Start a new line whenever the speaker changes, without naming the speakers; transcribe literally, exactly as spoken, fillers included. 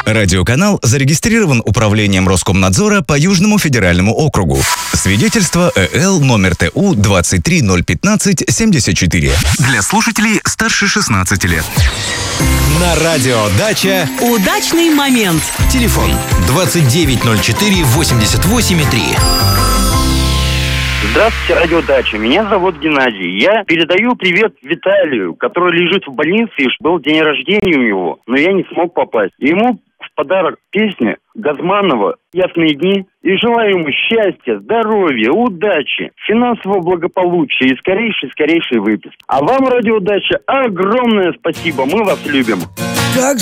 Радиоканал зарегистрирован Управлением Роскомнадзора по Южному федеральному округу. Свидетельство ЭЛ номер ТУ двадцать три ноль пятнадцать семьдесят четыре. Для слушателей старше шестнадцати лет.
На радио «Дача»
удачный момент.
Телефон двадцать девять ноль четыре восемьдесят восемь три.
Здравствуйте, радио «Дача». Меня зовут Геннадий. Я передаю привет Виталию, который лежит в больнице, и был день рождения у него, но я не смог попасть. Ему в подарок песня Газманова «Ясные дни». И желаю ему счастья, здоровья, удачи, финансового благополучия и скорейшей-скорейшей выписки. А вам, радио «Дача», огромное спасибо. Мы вас любим.
Как